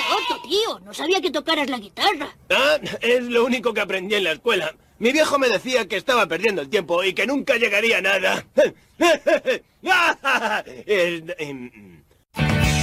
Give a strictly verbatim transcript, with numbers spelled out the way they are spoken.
roto, tío. No sabía que tocaras la guitarra. Ah, es lo único que aprendí en la escuela. Mi viejo me decía que estaba perdiendo el tiempo y que nunca llegaría a nada. Es- em,